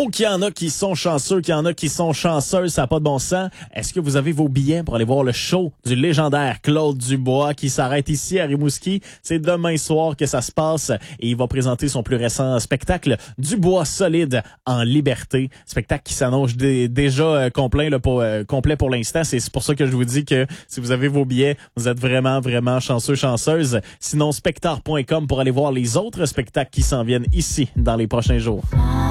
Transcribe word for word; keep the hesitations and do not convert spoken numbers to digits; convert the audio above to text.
Oh, qu'il y en a qui sont chanceux, qu'il y en a qui sont chanceuses, ça n'a pas de bon sens. Est-ce que vous avez vos billets pour aller voir le show du légendaire Claude Dubois qui s'arrête ici à Rimouski? C'est demain soir que ça se passe et il va présenter son plus récent spectacle Dubois solide en liberté. Spectacle qui s'annonce dé- déjà euh, complet, là, pour, euh, complet pour l'instant. C'est, c'est pour ça que je vous dis que si vous avez vos billets, vous êtes vraiment, vraiment chanceux, chanceuses. Sinon, spectar point com pour aller voir les autres spectacles qui s'en viennent ici dans les prochains jours.